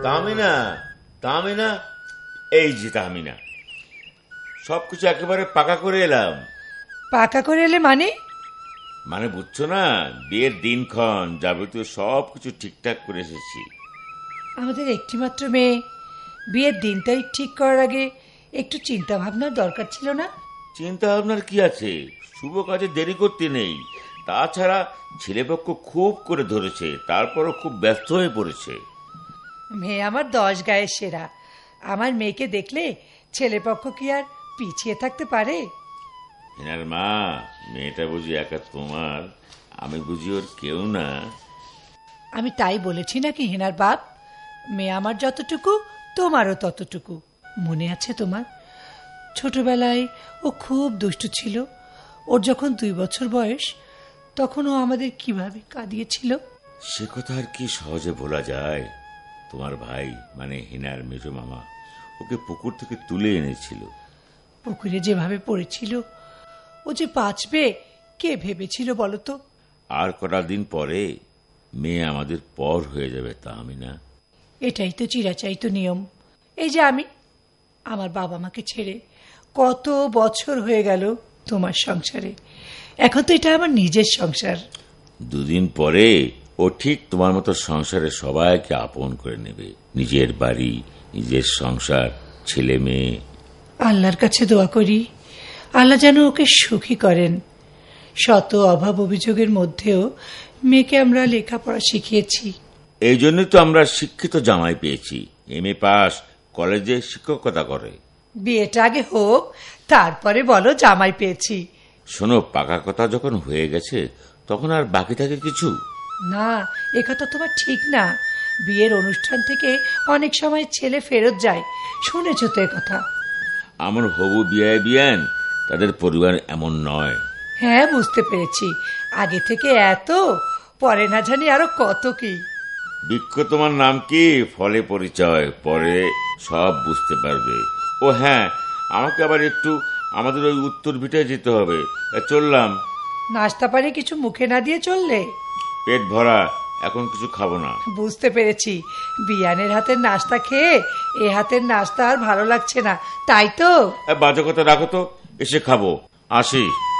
তাহমিনা, তাহমিনা, এই যে তাহমিনা, সবকিছু একেবারে পাকা করে এলাম। পাকা করে এলে মানে? মানে বুঝছো না, বিয়ের দিনক্ষণ যাবতীয় সবকিছু ঠিকঠাক করে এসেছি। আমাদের একটিমাত্র মেয়ে, বিয়ের দিনটাই ঠিক করার আগে একটু চিন্তা ভাবনার দরকার ছিল না? চিন্তা ভাবনার কি আছে, শুভ কাজে দেরি করতে নেই। তাছাড়া ছেলেপক্ষ খুব করে ধরেছে, তারপরও খুব ব্যস্ত হয়ে পড়েছে। মেয়ে আমার 10 গায়ের সেরা। আমার মেয়েকে দেখলে ছেলেপক্ষ কি আর পিছিয়ে থাকতে পারে? হেনার মা, মেয়েটা বুঝি একা তোমার? আমি বুঝি ওর কেউ না? আমি তাই বলেছি নাকি হেনার বাপ? মেয়ে আমার যতটুকু, তোমারও ততটুকু। মনে আছে তোমার? ছোটবেলায় ও খুব দুষ্টু ছিল। ওর যখন 2 বছর বয়স, তখন ও আমাদের কিভাবে কাঁদিয়েছিল। সে কথা আর কি সহজে ভোলা যায়? তোমার ভাই মানে হেনার মেজো মামা ওকে পুকুর থেকে তুলে এনেছিল। পুকুরে যেভাবে পড়েছিল, ও যে বাঁচবে কে ভেবেছিল বলতো? আর কটা দিন পরে মেয়ে আমাদের পর হয়ে যাবে, তা আমি না? এটাই তো চিরাচারিত নিয়ম। এই যে আমি, আমার বাবা মাকে ছেড়ে কত বছর হয়ে গেল তোমার সংসারে। এখন তো এটা আমার নিজের সংসার। 2 দিন পরে ও ঠিক তোমার মতো সংসারে সবাইকে আপন করে নেবে। নিজের বাড়ি, নিজের সংসার, ছেলে মেয়ে। আল্লাহর কাছে দোয়া করি, আল্লাহ যেন ওকে সুখী করেন। শত অভাব অভিযোগের মধ্যেও মেয়েকে আমরা লেখাপড়া শিখিয়েছি। এই জন্যই তো আমরা শিক্ষিত জামাই পেয়েছি। MA পাস, কলেজে শিক্ষকতা করে। বিয়েটা আগে হোক, তারপরে বলো জামাই পেয়েছি। শোনো, পাকা কথা যখন হয়ে গেছে তখন আর বাকি থাকে কিছু? না, একথা তোমার ঠিক না। বিয়ের অনুষ্ঠান থেকে অনেক সময় ছেলে ফেরত যায়, শুনেছ তো কথা? আমার হবু বিয়ান, তাদের পরিবার এমন নয়। হ্যাঁ, বুঝতে পেরেছি। আগে থেকে এত, পরে না জানি আরো কত কি। বৃক্ষ তোমার নাম কি, ফলে পরিচয়, পরে সব বুঝতে পারবে। ও হ্যাঁ, আমাকে আবার একটু আমাদের ওই উত্তর ভিটায় যেতে হবে। চললাম। নাস্তা পারে কিছু মুখে না দিয়ে চললে? পেট ভরা, এখন কিছু খাবো না। বুঝতে পেরেছি, বিয়ানের হাতের নাস্তা খেয়ে এ হাতের নাস্তা আর ভালো লাগছে না, তাই তো? বাজে কথা রাখো তো, এসে খাবো। আসি।